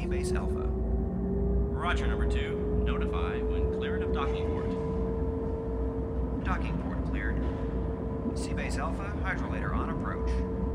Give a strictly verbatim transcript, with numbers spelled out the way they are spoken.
Seabase Alpha. Roger, number two. Notify when cleared of docking port. Docking port cleared. Seabase Alpha, hydrolator on approach.